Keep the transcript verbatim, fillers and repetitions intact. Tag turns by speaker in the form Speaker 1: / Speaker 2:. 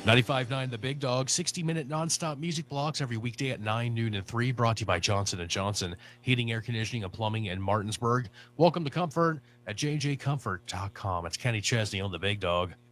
Speaker 1: ninety-five point nine The Big Dog, sixty-minute nonstop music blocks every weekday at nine, noon, and three, brought to you by Johnson and Johnson, heating, air conditioning, and plumbing in Martinsburg. Welcome to Comfort at j j comfort dot com. It's Kenny Chesney on The Big Dog.